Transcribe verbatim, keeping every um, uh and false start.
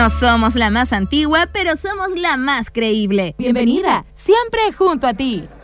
No somos la más antigua, pero somos la más creíble. Bienvenida, siempre junto a ti.